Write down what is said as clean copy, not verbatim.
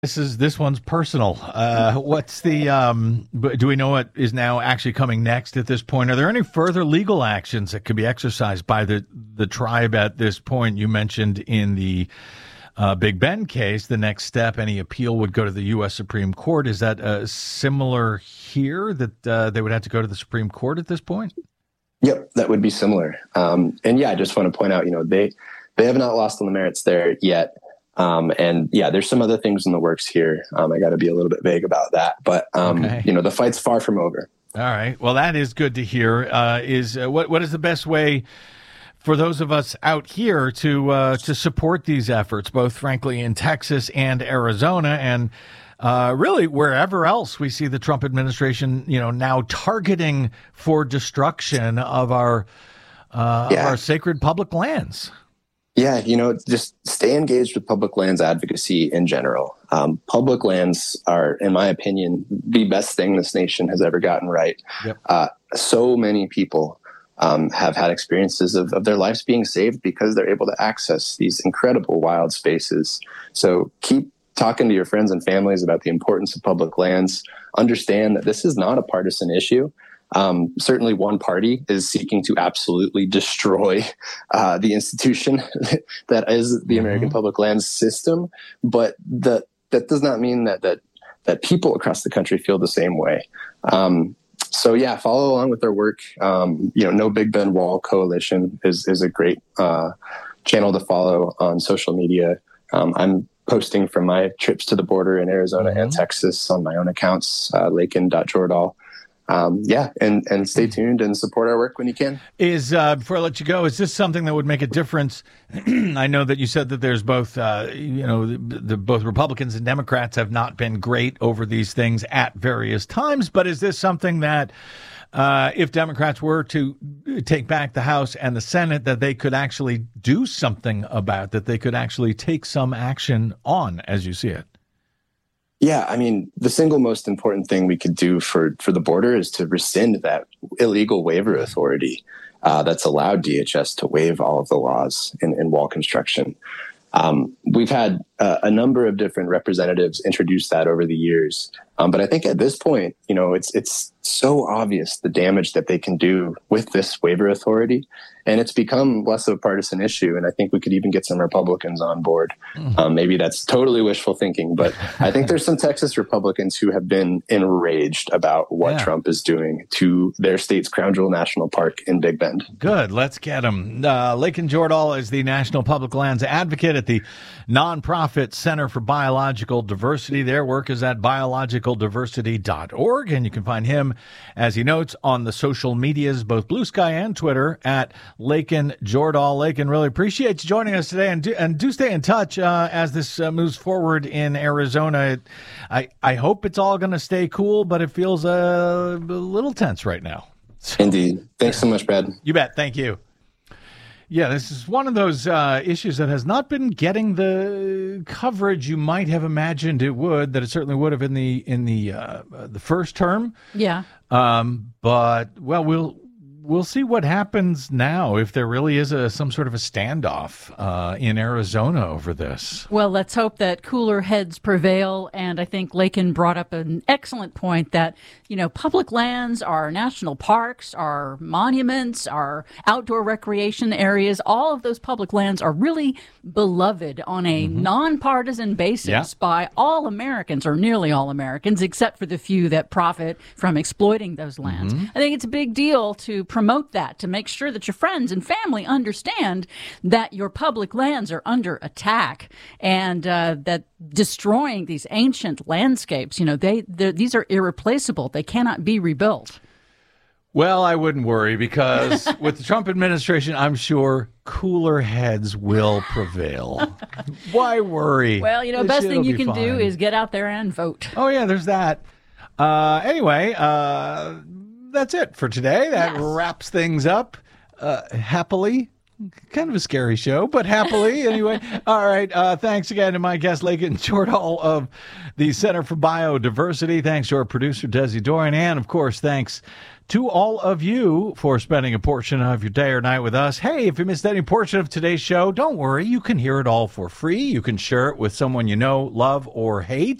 This one's personal. What's the do we know what is now actually coming next at this point? Are there any further legal actions that could be exercised by the tribe at this point? You mentioned in the Big Bend case, the next step, any appeal would go to the U.S. Supreme Court. Is that similar here, that they would have to go to the Supreme Court at this point? Yep, that would be similar. And yeah, I just want to point out, they have not lost on the merits there yet. And yeah, there's some other things in the works here. I got to be a little bit vague about that, but Okay. the fight's far from over. All right. Well, that is good to hear. What is the best way for those of us out here to support these efforts, both frankly in Texas and Arizona, and really wherever else we see the Trump administration, now targeting for destruction of our sacred public lands? Yeah, just stay engaged with public lands advocacy in general. Public lands are, in my opinion, the best thing this nation has ever gotten right. Yep. So many people have had experiences of their lives being saved because they're able to access these incredible wild spaces. So keep talking to your friends and families about the importance of public lands. Understand that this is not a partisan issue. Certainly one party is seeking to absolutely destroy the institution that is the American public lands system, but that does not mean that people across the country feel the same way. So yeah, follow along with their work. No Big Bend Wall Coalition is a great channel to follow on social media. I'm posting from my trips to the border in Arizona and Texas on my own accounts, Lakin.Jordahl. And stay tuned and support our work when you can. Before I let you go, is this something that would make a difference? I know that you said that there's both, both Republicans and Democrats have not been great over these things at various times, but is this something that if Democrats were to take back the House and the Senate, that they could actually do something about, that they could actually take some action on, as you see it? Yeah, I mean, the single most important thing we could do for the border is to rescind that illegal waiver authority that's allowed DHS to waive all of the laws in wall construction. We've had a number of different representatives introduce that over the years. But I think at this point, it's so obvious the damage that they can do with this waiver authority. And it's become less of a partisan issue. And I think we could even get some Republicans on board. Maybe that's totally wishful thinking, but I think there's some Texas Republicans who have been enraged about what Trump is doing to their state's Crown Jewel National Park in Big Bend. Good. Let's get them. Lakin Jordahl is the National Public Lands Advocate at the nonprofit Center for Biological Diversity. Their work is at biologicaldiversity.org, and you can find him, as he notes, on the social medias, both Blue Sky and Twitter, at Lakin Jordahl. Lakin, really appreciate you joining us today, and do stay in touch as this moves forward in Arizona. I hope it's all going to stay cool, but it feels a little tense right now. So, indeed. Thanks so much, Brad. You bet. Thank you. Yeah, this is one of those issues that has not been getting the coverage you might have imagined it would, that it certainly would have in the first term. Yeah. But we'll see what happens now, if there really is some sort of a standoff in Arizona over this. Well, let's hope that cooler heads prevail. And I think Lakin brought up an excellent point that, public lands, our national parks, our monuments, our outdoor recreation areas, all of those public lands are really beloved on a nonpartisan basis by all Americans, or nearly all Americans, except for the few that profit from exploiting those lands. I think it's a big deal to promote that, to make sure that your friends and family understand that your public lands are under attack, and that destroying these ancient landscapes, these are irreplaceable. They cannot be rebuilt. Well, I wouldn't worry, because with the Trump administration, I'm sure cooler heads will prevail. Why worry? Well, best thing you can do is get out there and vote. Oh, yeah, there's that. Anyway, that's it for today. That wraps things up happily. kind of a scary show, but happily anyway. All right. Thanks again to my guest, Lakin Chordal of the Center for Biodiversity. Thanks to our producer, Desi Doran. And, of course, thanks to all of you for spending a portion of your day or night with us. Hey, if you missed any portion of today's show, don't worry. You can hear it all for free. You can share it with someone you know, love, or hate.